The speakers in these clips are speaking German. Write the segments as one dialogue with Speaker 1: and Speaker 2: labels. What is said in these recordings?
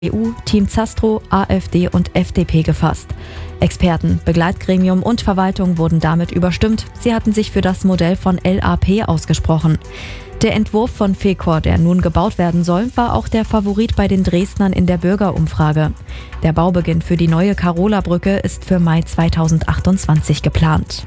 Speaker 1: CDU, Team Zastro, AfD und FDP gefasst. Experten, Begleitgremium und Verwaltung wurden damit überstimmt. Sie hatten sich für das Modell von LAP ausgesprochen. Der Entwurf von Fecor, der nun gebaut werden soll, war auch der Favorit bei den Dresdnern in der Bürgerumfrage. Der Baubeginn für die neue Karola-Brücke ist für Mai 2028 geplant.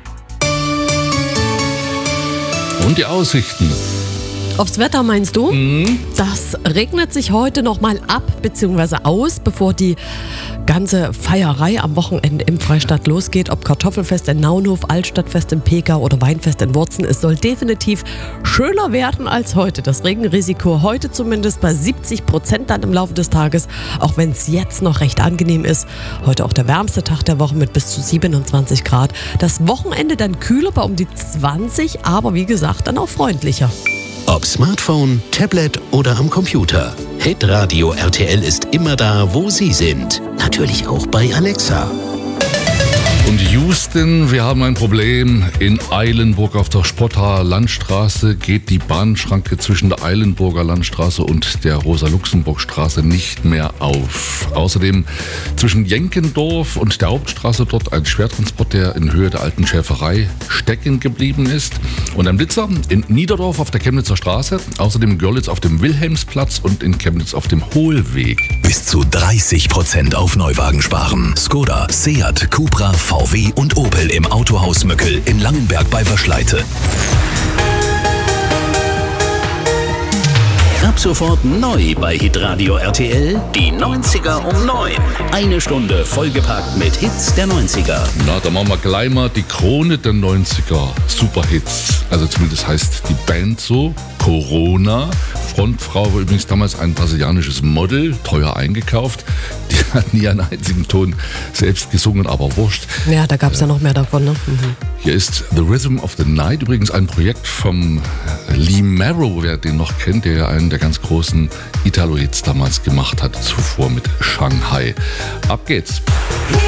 Speaker 2: Und die Aussichten.
Speaker 3: Aufs Wetter meinst du? Das regnet sich heute nochmal ab bzw. aus, bevor die ganze Feierei am Wochenende im Freistaat losgeht. Ob Kartoffelfest in Naunhof, Altstadtfest in Pekau oder Weinfest in Wurzen. Es soll definitiv schöner werden als heute. Das Regenrisiko heute zumindest bei 70% dann im Laufe des Tages. Auch wenn es jetzt noch recht angenehm ist. Heute auch der wärmste Tag der Woche mit bis zu 27 Grad. Das Wochenende dann kühler bei um die 20, aber wie gesagt dann auch freundlicher.
Speaker 4: Ob Smartphone, Tablet oder am Computer. Hitradio RTL ist immer da, wo Sie sind. Natürlich auch bei Alexa.
Speaker 2: Und Houston, wir haben ein Problem. In Eilenburg auf der Spottaer Landstraße geht die Bahnschranke zwischen der Eilenburger Landstraße und der Rosa-Luxemburg-Straße nicht mehr auf. Außerdem zwischen Jenkendorf und der Hauptstraße dort ein Schwertransport, der in Höhe der alten Schäferei stecken geblieben ist. Und ein Blitzer in Niederdorf auf der Chemnitzer Straße. Außerdem in Görlitz auf dem Wilhelmsplatz und in Chemnitz auf dem Hohlweg.
Speaker 4: Bis zu 30% auf Neuwagen sparen. Skoda, Seat, Cupra, VW und Opel im Autohaus Möckel in Langenberg bei Waschleite. Ab sofort neu bei Hitradio RTL, die 90er um 9. Eine Stunde vollgepackt mit Hits der 90er.
Speaker 2: Na, da machen wir gleich mal die Krone der 90er Superhits. Also zumindest heißt die Band so, Corona. Frontfrau war übrigens damals ein brasilianisches Model, teuer eingekauft. Die hat nie einen einzigen Ton selbst gesungen, aber wurscht.
Speaker 3: Ja, da gab es ja noch mehr davon, ne?
Speaker 2: Hier ist The Rhythm of the Night, übrigens ein Projekt vom Lee Marrow, wer den noch kennt, der ja einen der ganz großen Italo-Hits damals gemacht hat, zuvor mit Shanghai. Ab geht's.